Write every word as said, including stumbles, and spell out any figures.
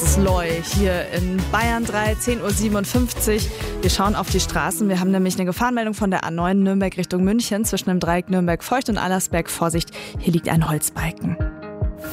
Prenzleu hier in Bayern drei, zehn Uhr siebenundfünfzig. Wir schauen auf die Straßen. Wir haben nämlich eine Gefahrenmeldung von der A neun Nürnberg Richtung München zwischen dem Dreieck Nürnberg-Feucht und Allersberg. Vorsicht, hier liegt ein Holzbalken.